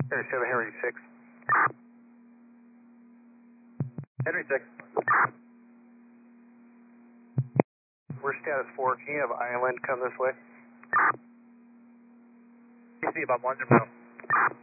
Henry 7, Henry 6. Henry 6. We're status 4. Can you have Island come this way? PC about 1 0.